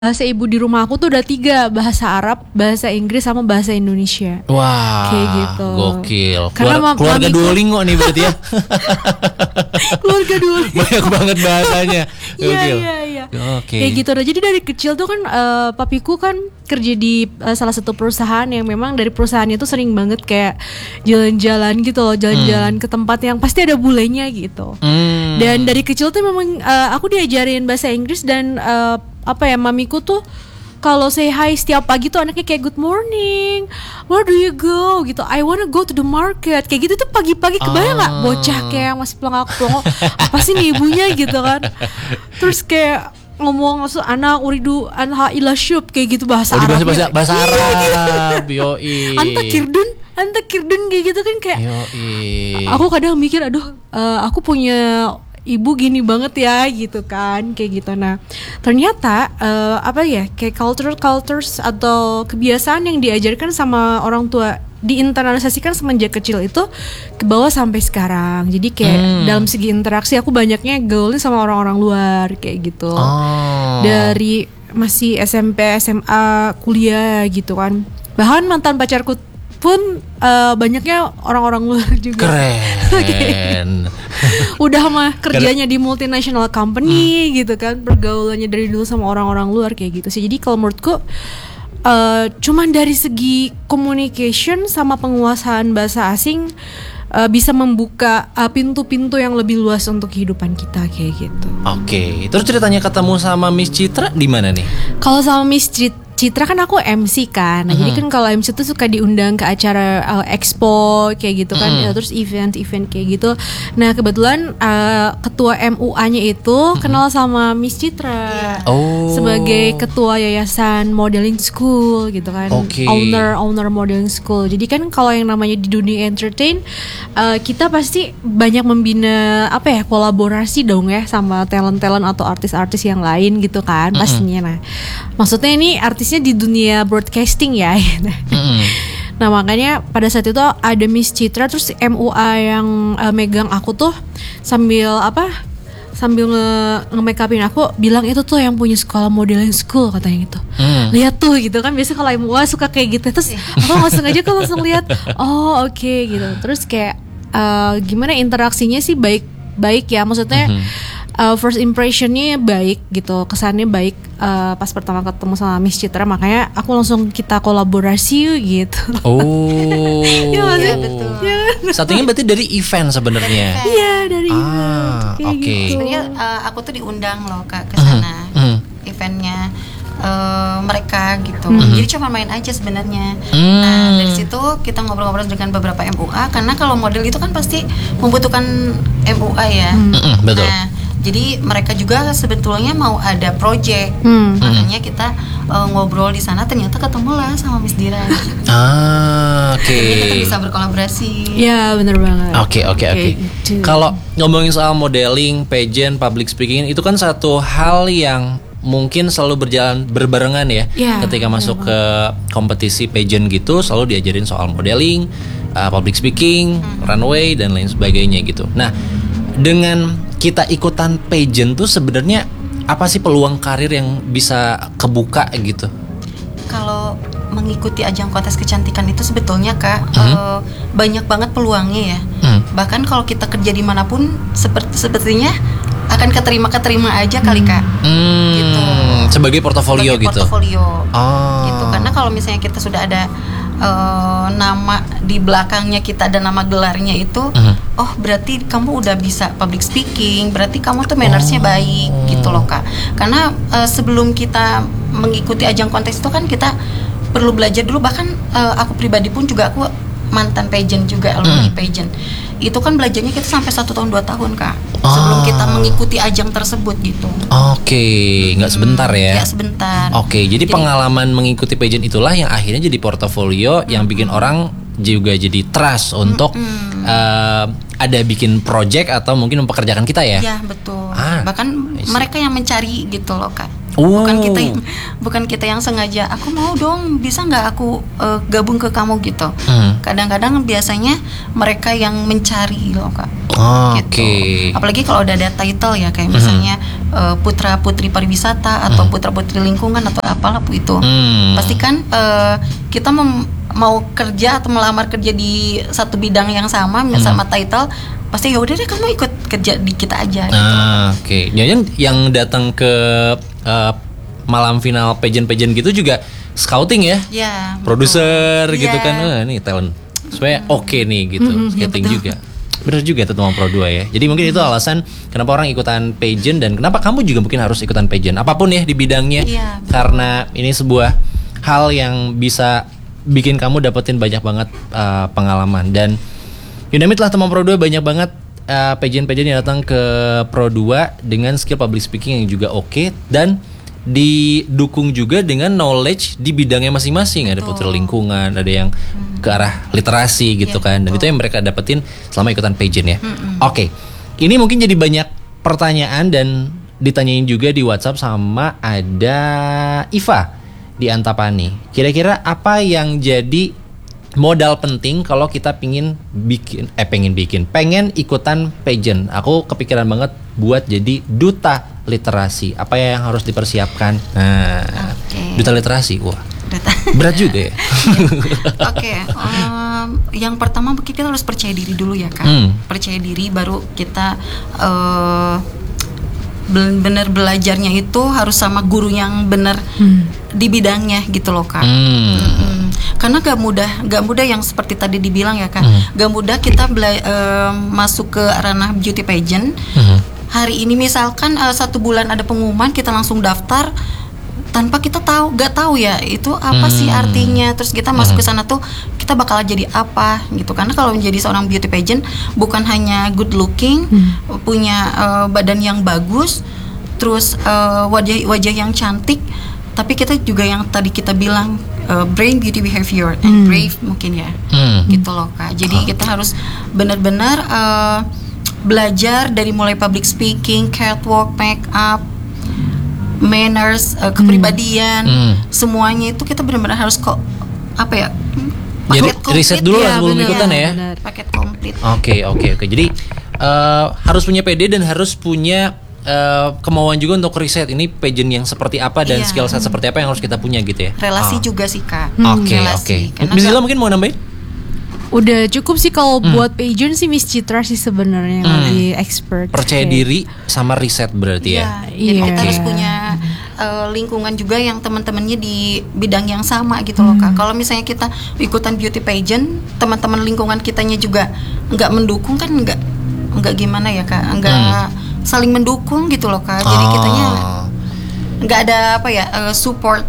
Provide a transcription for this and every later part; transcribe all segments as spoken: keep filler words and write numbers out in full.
Bahasa ibu di rumah aku tuh udah tiga, bahasa Arab, bahasa Inggris, sama bahasa Indonesia. Wah, kayak gitu. Gokil. Karena Keluar, keluarga mamiku, Duolingo nih berarti ya. Keluarga Duolingo. Banyak banget bahasanya. Iya iya iya. Oke. Kayak gitu. Jadi dari kecil tuh kan uh, papiku kan kerja di uh, salah satu perusahaan yang memang dari perusahaannya tuh sering banget kayak jalan-jalan gitu loh, jalan-jalan hmm. ke tempat yang pasti ada bulenya gitu. Hmm. Dan dari kecil tuh memang uh, aku diajarin bahasa Inggris dan uh, apa ya, mamiku tuh kalau say hi setiap pagi tuh anaknya kayak good morning, where do you go gitu, I wanna go to the market, kayak gitu tuh pagi-pagi. Kebayang nggak? Oh. Bocah kayak masih pelangak-pelongok, apa sih nih ibunya gitu kan. Terus kayak ngomong langsung anak uridu anha ila syub kayak gitu, bahasa oh, Arab. Bahasa, bahasa Arab. Yoi. Anta kirdun, anta kirdun kayak gitu kan kayak. Yoi. Aku kadang mikir aduh, uh, aku punya ibu gini banget ya gitu kan, kayak gitu. Nah ternyata uh, apa ya, kayak culture cultures atau kebiasaan yang diajarkan sama orang tua diinternalisasikan semenjak kecil itu ke bawah sampai sekarang. Jadi kayak hmm. dalam segi interaksi aku banyaknya gaulnya sama orang-orang luar kayak gitu. Oh. Dari masih S M P, S M A, kuliah gitu kan. Bahkan mantan pacarku pun uh, banyaknya orang-orang luar juga. Keren. Udah mah kerjanya di multinational company hmm. gitu kan, pergaulannya dari dulu sama orang-orang luar kayak gitu sih. Jadi kalau menurutku uh, cuman dari segi communication sama penguasaan bahasa asing uh, bisa membuka uh, pintu-pintu yang lebih luas untuk kehidupan kita kayak gitu. Oke, okay. Terus ceritanya ketemu sama Miss Citra di mana nih? Kalau sama Miss Citra Citra kan aku M C kan, nah, uh-huh. jadi kan kalau M C tuh suka diundang ke acara uh, expo kayak gitu kan, uh-huh. ya, terus event-event kayak gitu. Nah kebetulan uh, ketua M U A-nya itu uh-huh. kenal sama Miss Citra oh. sebagai ketua yayasan modeling school gitu kan, okay. owner owner modeling school. Jadi kan kalau yang namanya di dunia entertain, uh, kita pasti banyak membina apa ya, kolaborasi dong ya sama talent-talent atau artis-artis yang lain gitu kan, uh-huh. pastinya. Nah maksudnya ini artis di dunia broadcasting ya. Mm-hmm. Nah makanya pada saat itu ada Miss Citra, terus M U A yang uh, megang aku tuh sambil apa sambil nge nge-make upin aku, bilang itu tuh yang punya sekolah modeling school katanya gitu. Mm. Lihat tuh gitu kan, biasanya kalau M U A suka kayak gitu. Terus aku langsung aja kan langsung lihat, oh oke okay, gitu. Terus kayak uh, gimana interaksinya sih baik baik ya, maksudnya. Mm-hmm. Uh, first impressionnya baik gitu, kesannya baik uh, pas pertama ketemu sama Miss Citra, makanya aku langsung kita kolaborasi gitu. Oh, ya, ya betul. Ya. Satunya berarti dari event sebenarnya. Iya dari ah, event. Oke. Okay. Gitu. Sebenarnya uh, aku tuh diundang loh Kak ke sana, uh-huh. eventnya uh, mereka gitu. Uh-huh. Jadi cuma main aja sebenarnya. Uh-huh. Nah dari situ kita ngobrol-ngobrol dengan beberapa M U A, karena kalau model itu kan pasti membutuhkan M U A ya. Uh-huh. Betul. Nah, jadi mereka juga sebetulnya mau ada project, hmm. makanya kita uh, ngobrol di sana, ternyata ketemulah sama Miss Dira. Ah, oke. Okay. Jadi kita bisa berkolaborasi. Ya benar banget. Oke oke oke. Kalau ngomongin soal modeling, pageant, public speaking, itu kan satu hal yang mungkin selalu berjalan berbarengan ya. Yeah, ketika masuk ke kompetisi pageant gitu, selalu diajarin soal modeling, uh, public speaking, hmm. runway dan lain sebagainya gitu. Nah, dengan kita ikutan pageant tuh sebenarnya apa sih peluang karir yang bisa kebuka gitu? Kalau mengikuti ajang kontes kecantikan itu sebetulnya Kak, hmm. uh, banyak banget peluangnya ya. Hmm. Bahkan kalau kita kerja dimanapun seperti sepertinya akan keterima-keterima aja kali Kak. Hmm. Gitu. Sebagai portofolio Sebagai gitu. Portofolio. Oh. Gitu. Karena kalau misalnya kita sudah ada uh, nama di belakangnya, kita ada nama gelarnya itu, uh-huh. oh berarti kamu udah bisa public speaking, berarti kamu tuh mannersnya oh. baik gitu loh Kak. Karena uh, sebelum kita mengikuti ajang kontes itu kan kita perlu belajar dulu. Bahkan uh, aku pribadi pun juga, aku mantan pageant juga, alumni uh-huh. pageant. Itu kan belajarnya kita sampai satu tahun dua tahun Kak, sebelum oh. kita mengikuti ajang tersebut gitu. Oke, okay. nggak sebentar ya? Nggak sebentar. Oke, okay. jadi, jadi pengalaman mengikuti pageant itulah yang akhirnya jadi portofolio, hmm. yang bikin orang juga jadi trust untuk hmm. uh, ada bikin project atau mungkin mempekerjakan kita ya? Iya betul. Ah, bahkan mereka yang mencari gitu loh Kak. Oh. Bukan kita yang bukan kita yang sengaja. Aku mau dong, bisa nggak aku uh, gabung ke kamu gitu. Hmm. Kadang-kadang biasanya mereka yang mencari loh kak. Oh, gitu. Oke. Okay. Apalagi kalau udah ada title ya kayak misalnya hmm. uh, putra putri pariwisata atau hmm. putra putri lingkungan atau apalah itu. Hmm. Pastikan uh, kita mem- mau kerja atau melamar kerja di satu bidang yang sama hmm. sama title. Pasti ya udah deh kamu ikut kerja di kita aja. Gitu. Ah, oke. Okay. Yang yang datang ke uh, malam final pageant-pageant gitu juga scouting ya? Iya. Produser gitu yeah. kan, eh, nih talent supaya oke okay nih gitu, mm-hmm, scouting ya juga. Bener juga itu teman Pro dua ya. Jadi mungkin mm-hmm. itu alasan kenapa orang ikutan pageant dan kenapa kamu juga mungkin harus ikutan pageant apapun ya di bidangnya. Yeah, karena ini sebuah hal yang bisa bikin kamu dapetin banyak banget uh, pengalaman dan Yunamit lah teman Pro dua banyak banget uh, pageant-pageant yang datang ke Pro dua dengan skill public speaking yang juga oke okay, dan didukung juga dengan knowledge di bidangnya masing-masing. Betul. Ada putri lingkungan, ada yang hmm. ke arah literasi gitu ya, kan. Dan betul. Itu yang mereka dapetin selama ikutan pageant ya. Hmm. Oke, okay. Ini mungkin jadi banyak pertanyaan dan ditanyain juga di WhatsApp sama ada Iva di Antapani. Kira-kira apa yang jadi modal penting kalau kita pingin bikin eh pengen bikin pengen ikutan pageant. Aku kepikiran banget buat jadi duta literasi. Apa yang harus dipersiapkan? Nah, okay. Duta literasi, wah duta. Berat juga ya. Oke, okay, um, yang pertama mungkin kita harus percaya diri dulu ya kak. Hmm. Percaya diri baru kita uh, benar belajarnya itu harus sama guru yang benar hmm. di bidangnya gitu loh kak. Hmm. Hmm. Karena gak mudah, gak mudah yang seperti tadi dibilang ya kak, hmm. gak mudah kita bela- uh, masuk ke ranah beauty pageant. Hmm. Hari ini misalkan uh, satu bulan ada pengumuman kita langsung daftar tanpa kita tahu, gak tahu ya itu apa hmm. sih artinya. Terus kita masuk hmm. ke sana tuh kita bakal jadi apa gitu. Karena kalau menjadi seorang beauty pageant bukan hanya good looking, hmm. punya uh, badan yang bagus, terus uh, wajah wajah yang cantik, tapi kita juga yang tadi kita bilang uh, brain, beauty, behavior, and hmm. brave mungkin ya, hmm. gitu loh kak. Jadi oh. kita harus benar-benar uh, belajar dari mulai public speaking, catwalk, make up, manners, uh, kepribadian, hmm. semuanya itu kita benar-benar harus kok apa ya? Jadi riset dulu lah sebelum ikutan ya. Bener. Paket komplit. Oke oke oke. Jadi uh, harus punya P D dan harus punya Uh, kemauan juga untuk riset ini pageant yang seperti apa dan iya. skill set seperti apa yang harus kita punya gitu ya. Relasi oh. juga sih kak. Oke oke. Bismillah mungkin mau nambahin? Udah cukup sih kalau hmm. buat pageant sih Miss Citra sih sebenarnya hmm. lebih expert. Percaya kayak. diri sama riset berarti ya. Iya. Jadi yeah. kita harus punya uh, lingkungan juga yang teman-temannya di bidang yang sama gitu loh kak. Kalau misalnya kita ikutan beauty pageant, teman-teman lingkungan kitanya juga nggak mendukung kan nggak nggak gimana ya kak, nggak hmm. saling mendukung gitu loh kak. Jadi oh. kitanya nggak ada apa ya uh, support.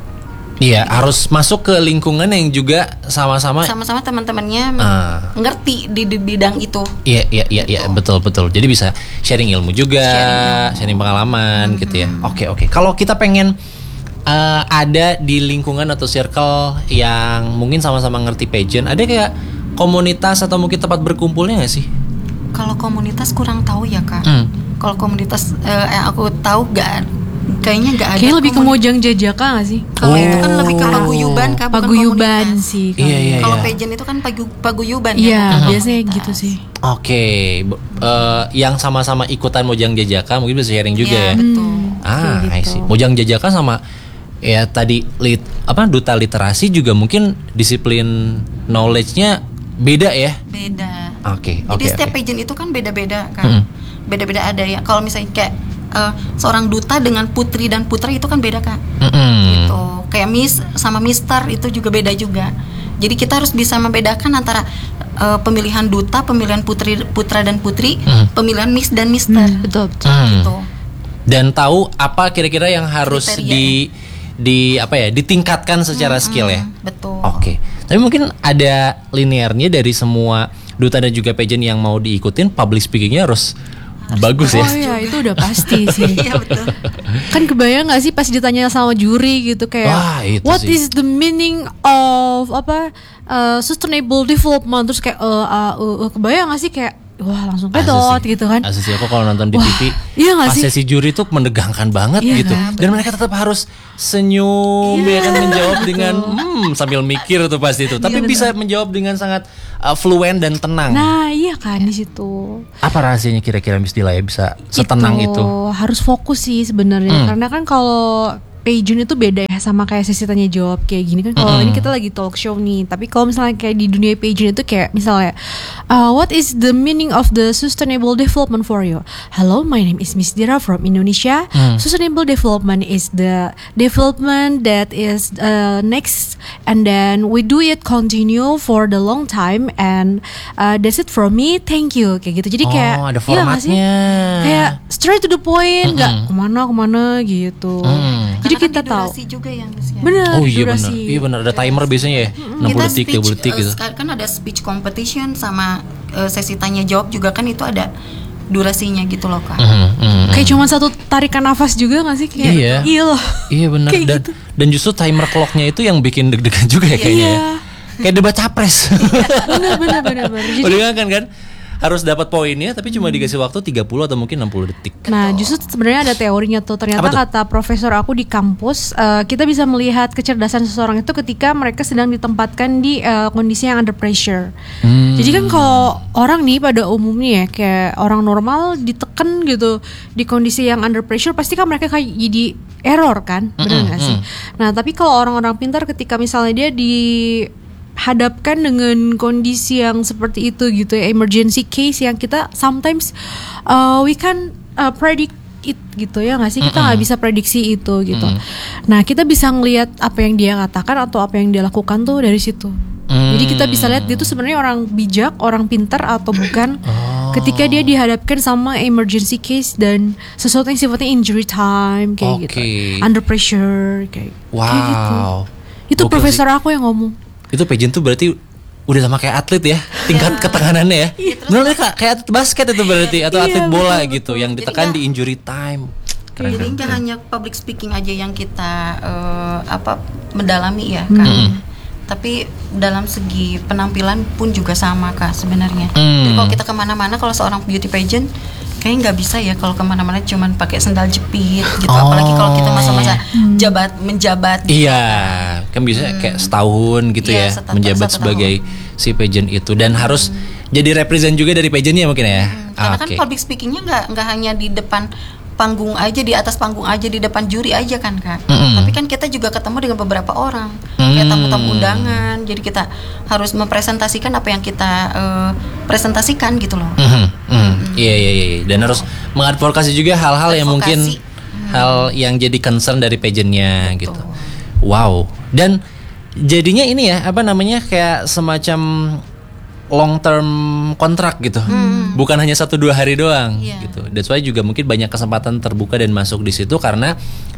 Iya gitu. Harus masuk ke lingkungan yang juga sama-sama sama-sama teman-temannya uh. ngerti di, di bidang itu. Iya iya iya gitu. Iya betul betul. Jadi bisa sharing ilmu juga, sharing, ilmu. sharing pengalaman mm-hmm. gitu ya. Oke oke. Kalau kita pengen uh, ada di lingkungan atau circle yang mungkin sama-sama ngerti pageant, ada kayak komunitas atau mungkin tempat berkumpulnya nggak sih? Kalau komunitas kurang tahu ya kak. Hmm. Kalau komunitas uh, yang aku tahu gak, kayaknya nggak ada. Kayak lebih ke Mojang Jajaka nggak sih? Kalau oh. itu kan lebih ke paguyuban kak, bukan paguyuban komunitas. sih. Iya, iya, kalau iya. pageant itu kan pagu, paguyuban. Iya ya, biasanya komunitas. Gitu sih. Oke, okay. uh, yang sama-sama ikutan Mojang Jajaka mungkin bisa sharing juga ya. ya? Betul. Ah, gitu. I see. Mojang Jajaka sama ya tadi lit, apa duta literasi juga mungkin disiplin knowledge-nya beda ya? Beda. Oke, okay, Jadi okay, setiap okay. pageant itu kan beda-beda kan. Mm-hmm. Beda-beda ada ya. Kalau misalnya kayak uh, seorang duta dengan putri dan putra itu kan beda kak. Mm-hmm. Gitu. Kayak Miss sama Mister itu juga beda juga. Jadi kita harus bisa membedakan antara uh, pemilihan duta, pemilihan putri putra dan putri, mm-hmm. pemilihan Miss dan Mister. Mm, betul betul. Mm. Gitu. Dan tahu apa kira-kira yang harus kriteria, di ya? di apa ya ditingkatkan secara mm-hmm. skill ya. Betul. Oke. Okay. Tapi mungkin ada linearnya dari semua duta dan juga pageant yang mau diikutin, public speakingnya harus, harus bagus ya. Oh iya itu udah pasti sih. Iya betul. Kan kebayang nggak sih pas ditanya sama juri gitu kayak wah, what sih. Is the meaning of apa uh, sustainable development, terus kayak uh, uh, uh, kebayang nggak sih kayak wah langsung pedot gitu kan. Asli aku kalau nonton di wah, T V iya pas sesi juri tuh menegangkan banget iya, gitu. Kan? Dan mereka tetap harus senyum iya. ya kan menjawab dengan hmm sambil mikir tuh pasti itu. Tapi iya, bisa menjawab dengan sangat uh, fluent dan tenang. Nah, iya kan di situ. Apa rahasianya kira-kira Miss Dila ya bisa setenang itu? Itu harus fokus sih sebenarnya. Hmm. Karena kan kalau pageant itu beda ya sama kayak sesi tanya jawab kayak gini kan. Kalau mm-hmm. ini kita lagi talk show nih, tapi kalau misalnya kayak di dunia pageant itu kayak misalnya uh, what is the meaning of the sustainable development for you? Hello, my name is Miss Dira from Indonesia. Mm. Sustainable development is the development that is uh, next, and then we do it continue for the long time, and uh, that's it from me. Thank you kayak gitu. Jadi oh, kayak ada formatnya. Iya, kayak straight to the point, nggak mm-hmm. kemana kemana gitu. Mm. Jadi karena kita kan tahu juga yang ya. Benar, oh iya benar. durasi. Iya benar, ada timer biasanya ya. enam puluh detik, tiga puluh detik gitu. Uh, kan ada speech competition sama uh, sesi tanya jawab juga kan itu ada durasinya gitu loh Kak. Mm-hmm, mm-hmm. Kayak cuma satu tarikan nafas juga gak sih kayak iya. iya loh. Iya benar dan gitu. Dan justru timer clocknya itu yang bikin deg-degan juga ya kayaknya. Iya. Kayak debat capres. Benar benar benar benar. Jadi kan kan harus dapat poinnya tapi cuma dikasih waktu tiga puluh atau mungkin enam puluh detik. Nah, justru sebenarnya ada teorinya tuh. Ternyata kata profesor aku di kampus, uh, kita bisa melihat kecerdasan seseorang itu ketika mereka sedang ditempatkan di uh, kondisi yang under pressure. Hmm. Jadi kan kalau orang nih pada umumnya ya kayak orang normal ditekan gitu di kondisi yang under pressure pasti kan mereka kayak jadi error kan, benar nggak sih? Nah, tapi kalau orang-orang pintar ketika misalnya dia di hadapkan dengan kondisi yang seperti itu gitu ya, emergency case yang kita sometimes uh, we can uh, predict it gitu ya nggak sih, kita nggak bisa prediksi itu gitu. Mm-hmm. Nah kita bisa ngelihat apa yang dia katakan atau apa yang dia lakukan tuh dari situ. Mm. Jadi kita bisa lihat dia tuh sebenarnya orang bijak, orang pintar atau bukan. Oh. Ketika dia dihadapkan sama emergency case dan sesuatu yang sifatnya injury time kayak okay. gitu, under pressure kayak, wow. kayak gitu. Itu Bukil profesor sih. Aku yang ngomong. Itu pageant tuh berarti udah sama kayak atlet ya, tingkat yeah. ketekanannya ya. Yeah, bener kayak kayak atlet basket itu berarti atau yeah, atlet bola betul, gitu betul. Yang ditekan di injury time. Keren, jadi nggak hanya public speaking aja yang kita uh, apa mendalami ya kan. Mm. Tapi dalam segi penampilan pun juga sama Kak sebenarnya. Mm. Jadi kalau kita kemana-mana kalau seorang beauty pageant kayaknya nggak bisa ya kalau kemana-mana cuman pakai sendal jepit gitu. Oh. Apalagi kalau kita masa-masa hmm. jabat menjabat. Gitu. Iya, kan biasanya hmm. kayak setahun gitu iya, ya setahun, menjabat sebagai tahun. Si pageant itu dan hmm. harus jadi represent juga dari pageantnya mungkin ya. Hmm. Karena ah, kan okay. public speakingnya nggak nggak hanya di depan panggung aja, di atas panggung aja, di depan juri aja kan Kak. Mm-hmm. Tapi kan kita juga ketemu dengan beberapa orang, mm-hmm. kayak tamu-tamu undangan. Jadi kita harus mempresentasikan apa yang kita uh, presentasikan gitu loh. Mm-hmm. Mm-hmm. Iya iya iya. Dan harus mengadvokasi juga hal-hal advokasi. Yang mungkin hmm. hal yang jadi concern dari pageantnya gitu. Wow. Dan jadinya ini ya apa namanya kayak semacam long term kontrak gitu, hmm. bukan hanya satu dua hari doang, yeah. gitu. That's why juga mungkin banyak kesempatan terbuka dan masuk di situ karena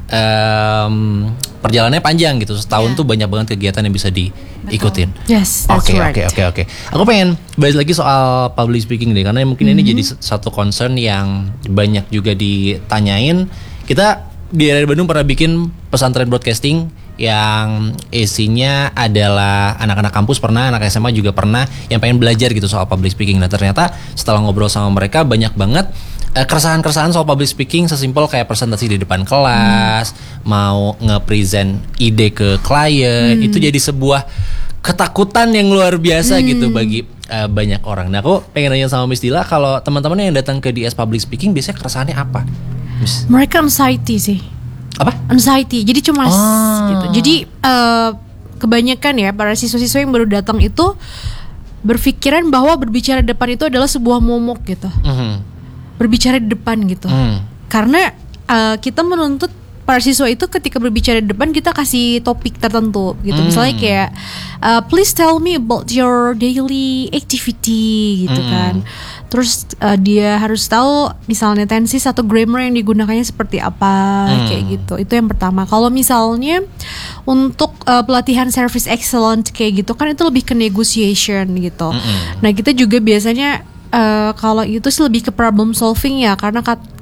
um, perjalanannya panjang gitu. Setahun yeah. tuh banyak banget kegiatan yang bisa diikutin. Yes, that's okay, right. Oke oke oke. Aku pengen balik lagi soal public speaking deh, karena mungkin mm-hmm. ini jadi satu concern yang banyak juga ditanyain. Kita di R R Bandung pernah bikin pesantren broadcasting yang isinya adalah anak-anak kampus pernah, anak S M A juga pernah yang pengen belajar gitu soal public speaking. Nah ternyata setelah ngobrol sama mereka banyak banget eh, keresahan-keresahan soal public speaking, sesimpel kayak presentasi di depan kelas, hmm. mau nge-present ide ke klien, hmm. itu jadi sebuah ketakutan yang luar biasa hmm. gitu bagi uh, banyak orang. Nah aku pengen nanya sama Miss Dila, kalau teman-teman yang datang ke D S Public Speaking biasanya keresahannya apa? Miss? Mereka anxiety sih. Apa? Anxiety, jadi cemas oh. gitu. Jadi uh, kebanyakan ya para siswa-siswa yang baru datang itu berpikiran bahwa berbicara di depan itu adalah sebuah momok gitu. Mm-hmm. Berbicara di depan gitu. Mm. Karena uh, kita menuntut para siswa itu ketika berbicara di depan kita kasih topik tertentu gitu. Mm. Misalnya kayak uh, please tell me about your daily activity gitu mm. kan. Terus uh, dia harus tahu misalnya tenses atau grammar yang digunakannya seperti apa hmm. kayak gitu. Itu yang pertama. Kalau misalnya untuk uh, pelatihan service excellent kayak gitu kan itu lebih ke negotiation gitu. Hmm. Nah kita juga biasanya uh, kalau itu sih lebih ke problem solving ya, karena kat,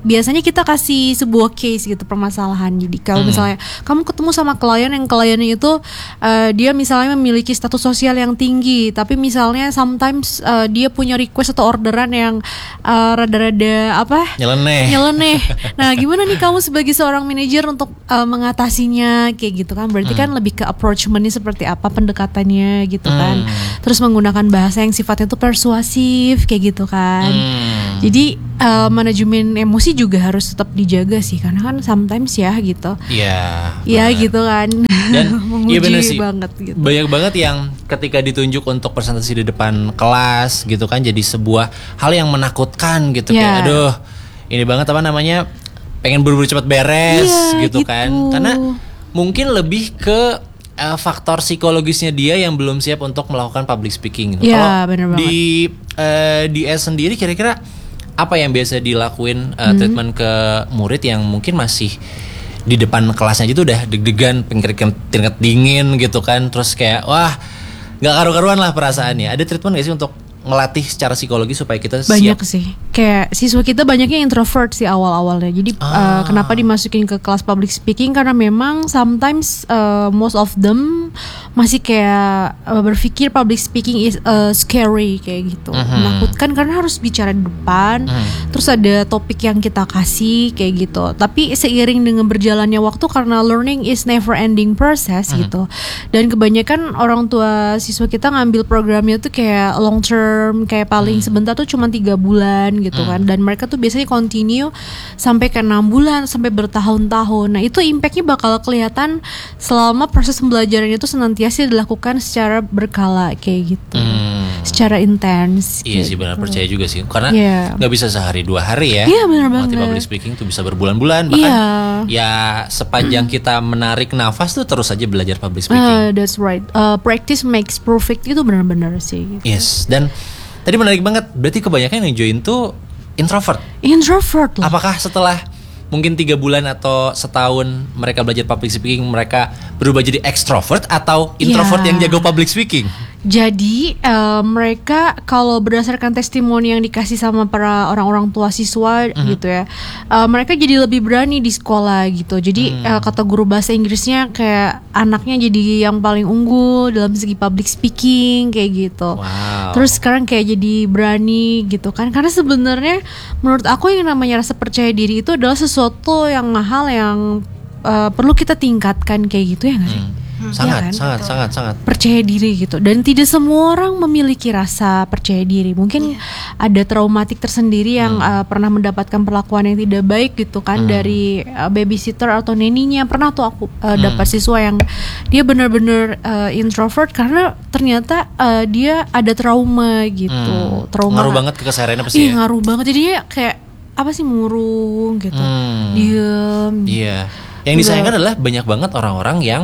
biasanya kita kasih sebuah case gitu permasalahan. Jadi kalau hmm. misalnya kamu ketemu sama klien yang kliennya itu uh, dia misalnya memiliki status sosial yang tinggi, tapi misalnya sometimes uh, dia punya request atau orderan yang uh, rada-rada apa? Nyeleneh. Nyeleneh. Nah, gimana nih kamu sebagai seorang manajer untuk uh, mengatasinya kayak gitu kan? Berarti hmm. kan lebih ke approachment-nya seperti apa, pendekatannya gitu kan. Hmm. Terus menggunakan bahasa yang sifatnya itu persuasif kayak gitu kan. Hmm. Jadi uh, manajemen emosi juga harus tetap dijaga sih, karena kan sometimes ya gitu. Iya. Iya gitu kan. Dan iya bener sih. Banget gitu. Banyak banget yang ketika ditunjuk untuk presentasi di depan kelas gitu kan jadi sebuah hal yang menakutkan gitu yeah. kayak aduh ini banget apa namanya pengen buru-buru cepat beres yeah, gitu, gitu kan. Karena mungkin lebih ke uh, faktor psikologisnya dia yang belum siap untuk melakukan public speaking. Iya, yeah, benar banget. Di uh, di S sendiri kira-kira apa yang biasa dilakuin uh, hmm. treatment ke murid yang mungkin masih di depan kelasnya aja tuh udah deg-degan, keringet dingin gitu kan, terus kayak wah nggak karu-karuan lah perasaannya. Ada treatment nggak sih untuk ngelatih secara psikologi supaya kita banyak siap? Sih kayak siswa kita banyaknya introvert sih awal-awalnya. Jadi ah. uh, kenapa dimasukin ke kelas public speaking, karena memang sometimes uh, most of them masih kayak uh, berpikir public speaking is uh, scary kayak gitu, uh-huh. menakutkan karena harus bicara di depan, uh-huh. terus ada topik yang kita kasih kayak gitu. Tapi seiring dengan berjalannya waktu, karena learning is never ending process uh-huh. gitu, dan kebanyakan orang tua siswa kita ngambil programnya tuh kayak long term, kayak paling uh-huh. sebentar tuh cuma tiga bulan gitu uh-huh. kan, dan mereka tuh biasanya continue sampai ke enam bulan sampai bertahun-tahun. Nah itu impactnya bakal kelihatan selama proses pembelajaran itu senantiasa dilakukan secara berkala kayak gitu, hmm. secara intens. Iya gitu. Sih benar, percaya juga sih, karena nggak yeah. bisa sehari dua hari ya. Iya yeah, benar banget. Melatih public speaking tuh bisa berbulan-bulan, bahkan yeah. ya sepanjang kita menarik nafas tuh terus aja belajar public speaking. Uh, that's right. Uh, practice makes perfect itu benar-benar sih. Gitu. Yes, dan tadi menarik banget. Berarti kebanyakan yang join tuh introvert. Introvert loh. Apakah setelah mungkin tiga bulan atau setahun mereka belajar public speaking, mereka berubah jadi extrovert atau introvert yeah. yang jago public speaking? Jadi uh, mereka kalau berdasarkan testimoni yang dikasih sama para orang-orang tua siswa mm-hmm. gitu ya, uh, mereka jadi lebih berani di sekolah gitu. Jadi mm. uh, kata guru bahasa Inggrisnya kayak anaknya jadi yang paling unggul dalam segi public speaking kayak gitu. Wow. Terus sekarang kayak jadi berani gitu kan, karena sebenarnya menurut aku yang namanya rasa percaya diri itu adalah sesuatu yang mahal yang uh, perlu kita tingkatkan kayak gitu ya nggak sih? Mm. Sangat, ya kan? sangat, Betul. sangat, sangat percaya diri gitu. Dan tidak semua orang memiliki rasa percaya diri. Mungkin yeah. ada traumatik tersendiri yang hmm. uh, pernah mendapatkan perlakuan yang tidak baik gitu kan, hmm. dari uh, babysitter atau neninya. Pernah tuh aku uh, hmm. dapat siswa yang dia benar-benar uh, introvert karena ternyata uh, dia ada trauma gitu. Hmm. Trauma ngaruh banget ke kesehariannya pasti. Iya, ya? ngaruh banget. Jadinya kayak apa sih, murung gitu, hmm. diem. Iya. Yang disayangkan adalah banyak banget orang-orang yang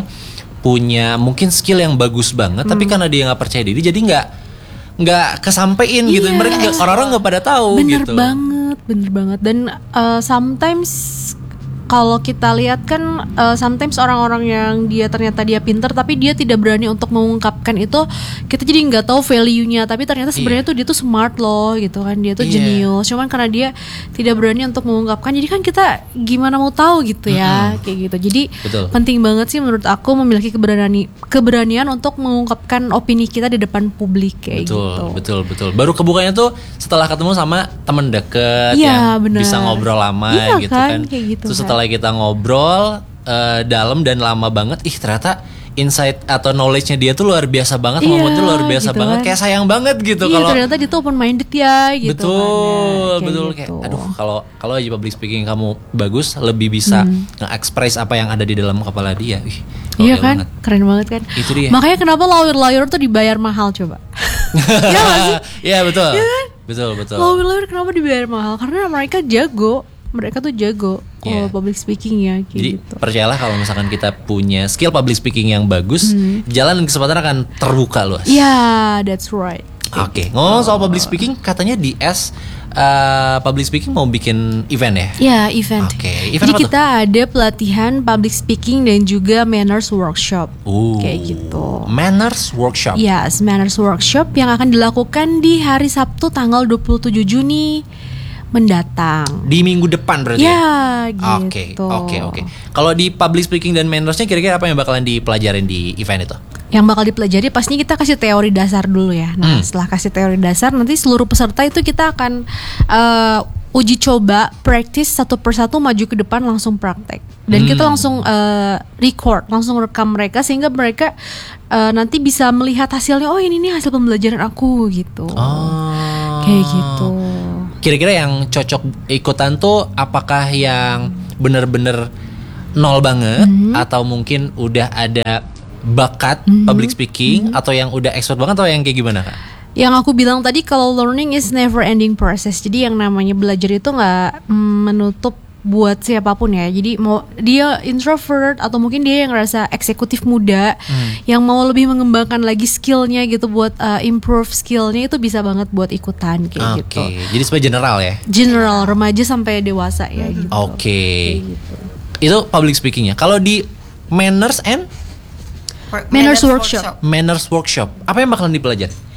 punya mungkin skill yang bagus banget, hmm. tapi karena dia nggak percaya diri, jadi nggak nggak kesampein iya, gitu. Mereka gak, orang-orang nggak pada tahu. Bener gitu. banget, bener banget. Dan uh, sometimes kalau kita lihat kan uh, sometimes orang-orang yang dia ternyata dia pinter tapi dia tidak berani untuk mengungkapkan itu, kita jadi nggak tahu value-nya. Tapi ternyata sebenarnya yeah. tuh dia tuh smart loh gitu kan, dia tuh yeah. jenius. Cuman karena dia tidak berani untuk mengungkapkan, jadi kan kita gimana mau tahu gitu ya, mm-hmm. kayak gitu. Jadi Betul. penting banget sih menurut aku memiliki keberani keberanian untuk mengungkapkan opini kita di depan publik kayak betul, gitu. Betul, betul. Baru kebukanya tuh setelah ketemu sama teman deket yeah, yang bener. bisa ngobrol lama yeah, gitu kan, kan. Kayak gitu, Terus kan. setelah kita ngobrol uh, dalam dan lama banget, ih ternyata insight atau knowledge-nya dia tuh luar biasa banget, iya, ngomong tuh luar biasa gitu banget, kan. Kayak sayang banget gitu. Iya, kalau ternyata dia tuh open minded ya gitu. Betul, kan, ya, kayak betul gitu. Kayak aduh, kalau kalau aja public speaking kamu bagus, lebih bisa hmm. nge-express apa yang ada di dalam kepala dia. Ih, iya kan, banget. Keren banget kan. Itu dia. Makanya kenapa lawyer-lawyer tuh dibayar mahal coba? Iya gak sih? Iya betul. Iya kan? Betul, betul. Lawyer-lawyer kenapa dibayar mahal? Karena mereka jago. Mereka tuh jago kalau yeah. public speaking ya kayak Jadi gitu. percayalah kalau misalkan kita punya skill public speaking yang bagus, hmm. jalan dan kesempatan akan terbuka luas. Iya, yeah, that's right. Oke, okay. Ngomong soal public speaking, katanya di S uh, public speaking mau bikin event ya? Iya, yeah, event. Oke, okay. Event Jadi apa kita tuh? ada pelatihan public speaking dan juga manners workshop. Uh, kayak gitu. Manners workshop. Yes, manners workshop yang akan dilakukan di hari Sabtu tanggal dua puluh tujuh Juni mendatang. Di minggu depan berarti ya? Ya, gitu. Oke, oke, oke. Kalau di public speaking dan mannersnya kira-kira apa yang bakalan dipelajarin di event itu? Yang bakal dipelajari pastinya kita kasih teori dasar dulu ya. Nah, hmm. setelah kasih teori dasar, nanti seluruh peserta itu kita akan uh, uji coba, practice satu persatu maju ke depan langsung praktek. Dan hmm. kita langsung uh, record, langsung rekam mereka sehingga mereka uh, nanti bisa melihat hasilnya. Oh ini nih hasil pembelajaran aku gitu. Oh. Kayak gitu. Kira-kira yang cocok ikutan tuh apakah yang bener-bener nol banget mm-hmm. atau mungkin udah ada bakat mm-hmm. public speaking mm-hmm. atau yang udah expert banget atau yang kayak gimana Kak? Yang aku bilang tadi kalau learning is never ending process. Jadi yang namanya belajar itu nggak menutup buat siapapun ya. Jadi mau dia introvert atau mungkin dia yang ngerasa eksekutif muda hmm. yang mau lebih mengembangkan lagi skillnya gitu buat uh, improve skillnya itu bisa banget buat ikutan kayak okay. gitu. Oke, jadi supaya general ya? General, remaja sampai dewasa ya gitu. Oke, okay. gitu. Itu public speakingnya. Kalau di manners and manners, manners workshop. workshop, manners workshop, apa yang bakalan dipelajari?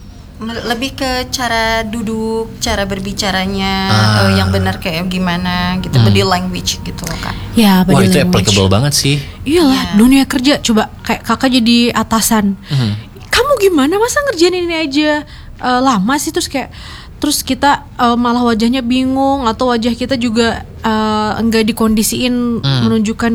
Lebih ke cara duduk, cara berbicaranya ah. uh, yang benar kayak gimana gitu, hmm. body language gitu loh Kak. Ya, wah itu applicable banget sih. Iyalah, yeah. dunia kerja coba kayak kakak jadi atasan. Hmm. Kamu gimana masa ngerjain ini aja uh, lama sih terus kayak terus kita uh, malah wajahnya bingung atau wajah kita juga uh, enggak dikondisiin hmm. menunjukkan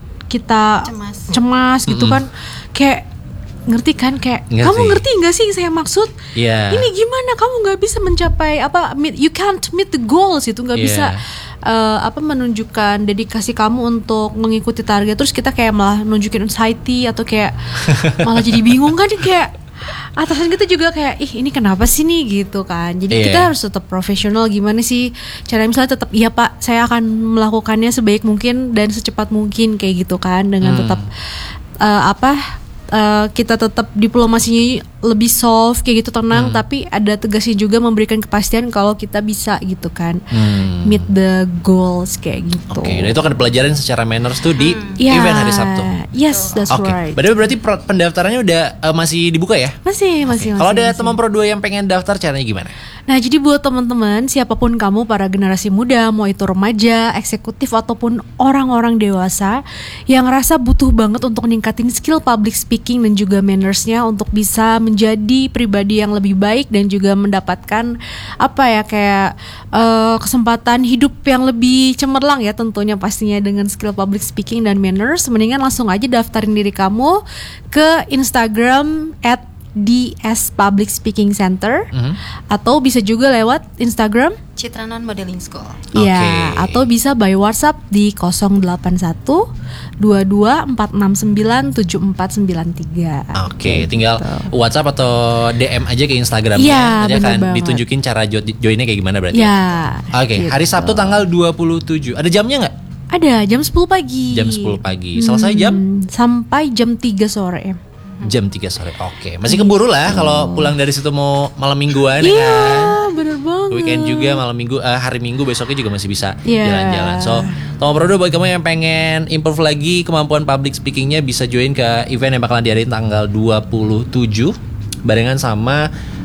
kita cemas, cemas gitu hmm. kan. Kayak ngerti kan kayak ngerti. Kamu ngerti nggak sih saya maksud yeah. ini gimana kamu nggak bisa mencapai apa you can't meet the goals itu nggak yeah. bisa uh, apa menunjukkan dedikasi kamu untuk mengikuti target terus kita kayak malah nunjukin anxiety atau kayak malah jadi bingung kan kayak atasan kita juga kayak ih ini kenapa sih nih gitu kan jadi yeah. kita harus tetap profesional gimana sih cara misalnya tetap iya Pak saya akan melakukannya sebaik mungkin dan secepat mungkin kayak gitu kan dengan hmm. tetap uh, apa Uh, kita tetap diplomasinya lebih soft kayak gitu tenang hmm. tapi ada tegasnya juga memberikan kepastian kalau kita bisa gitu kan hmm. meet the goals kayak gitu. Oke, okay, dan itu akan dipelajarin secara manners tuh di hmm. event hari Sabtu. Yes, that's okay. right. Berarti berarti pendaftarannya udah uh, masih dibuka ya? Masih, masih. Okay. Kalau ada teman Pro dua yang pengen daftar caranya gimana? Nah, jadi buat teman-teman siapapun kamu para generasi muda, mau itu remaja, eksekutif ataupun orang-orang dewasa yang ngerasa butuh banget untuk ningkatin skill public speaking dan juga mannersnya untuk bisa menjadi pribadi yang lebih baik dan juga mendapatkan apa ya kayak uh, kesempatan hidup yang lebih cemerlang ya tentunya pastinya dengan skill public speaking dan manners, mendingan langsung aja daftarin diri kamu ke Instagram at D S Public Speaking Center mm-hmm. atau bisa juga lewat Instagram Citranon Modeling School. Ya, okay. Atau bisa by WhatsApp di nol delapan satu dua dua empat enam sembilan tujuh empat sembilan tiga. Oke, okay, gitu. Tinggal WhatsApp atau D M aja ke Instagramnya. Ya, nanti akan ditunjukin cara joinnya kayak gimana berarti. Ya. Oke, okay, gitu. Hari Sabtu tanggal dua puluh tujuh. Ada jamnya nggak? Ada, jam sepuluh pagi. Jam sepuluh pagi. Selesai jam? Hmm, sampai jam tiga sore. Jam tiga sore, oke. Okay. Masih keburu lah kalau pulang dari situ mau malam mingguan yeah, ya kan. Iya, bener banget. Weekend juga malam minggu, uh, hari minggu besoknya juga masih bisa yeah. jalan-jalan. So, Tomo Prodo buat kamu yang pengen improve lagi kemampuan public speakingnya bisa join ke event yang bakalan diadain tanggal dua puluh tujuh barengan sama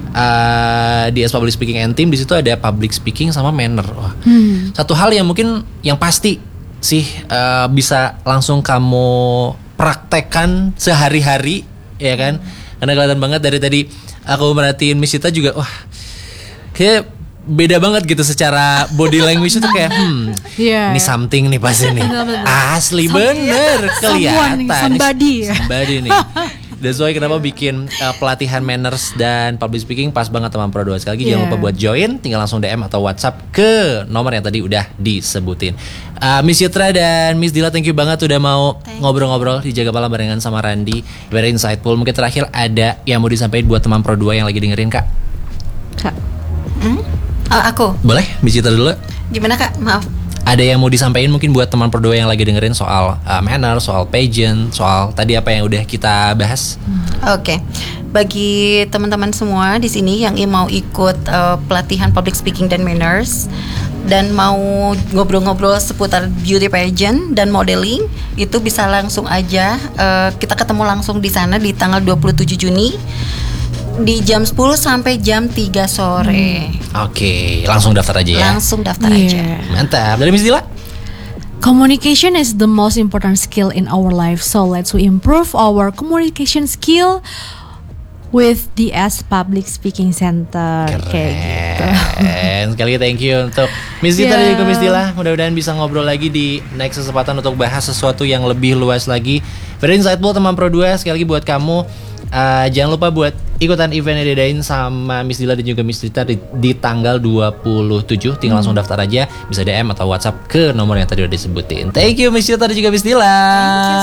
uh, D S Public Speaking and Team. Di situ ada public speaking sama manner. Wah. Hmm. Satu hal yang mungkin yang pasti sih uh, bisa langsung kamu praktekkan sehari-hari. Ya kan, karena kelihatan banget dari tadi aku merhatiin Miss Cita juga, wah, kayak beda banget gitu secara body language itu kayak, hmm, yeah. ini something nih pasti nih, asli bener kelihatan, somebody, somebody nih. That's why kenapa bikin uh, pelatihan manners dan public speaking pas banget teman Pro dua. Sekali lagi yeah. jangan lupa buat join, tinggal langsung D M atau WhatsApp ke nomor yang tadi udah disebutin. uh, Miss Citra dan Miss Dila, thank you banget udah mau Thanks. ngobrol-ngobrol di Jaga Malam barengan sama Randy. Very insightful. Mungkin terakhir ada yang mau disampaikan buat teman Pro dua yang lagi dengerin Kak? Kak hmm? uh, Aku? Boleh, Miss Citra dulu. Gimana Kak? Maaf. Ada yang mau disampaikan mungkin buat teman Pro dua yang lagi dengerin soal uh, manner, soal pageant, soal tadi apa yang udah kita bahas? Oke, okay. Bagi teman-teman semua di sini yang mau ikut uh, pelatihan public speaking dan manners dan mau ngobrol-ngobrol seputar beauty pageant dan modeling, itu bisa langsung aja uh, kita ketemu langsung di sana di tanggal dua puluh tujuh Juni di jam sepuluh sampai jam tiga sore. Hmm. Oke, langsung daftar aja ya. Langsung daftar yeah. aja. Mantap. Dari Miss Dila? Communication is the most important skill in our life. So let's we improve our communication skill with D S Public Speaking Center. Keren. Kayak gitu. Sekali lagi thank you untuk Miss Dita Yeah. dan juga Miss Dila. Mudah-mudahan bisa ngobrol lagi di next kesempatan untuk bahas sesuatu yang lebih luas lagi. Very insightful teman Pro dua. Sekali lagi buat kamu, uh, jangan lupa buat ikutan event yang diadain sama Miss Dila dan juga Miss Dita di, di tanggal dua puluh tujuh. Tinggal langsung daftar aja. Bisa D M atau WhatsApp ke nomor yang tadi udah disebutin. Thank you Miss Dita dan juga Miss Dila.